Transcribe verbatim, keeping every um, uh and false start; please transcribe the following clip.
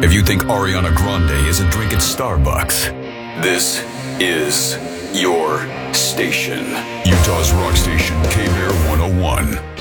If you think Ariana Grande is a drink at Starbucks, this is your station. Utah's rock station, K-Bear one oh one.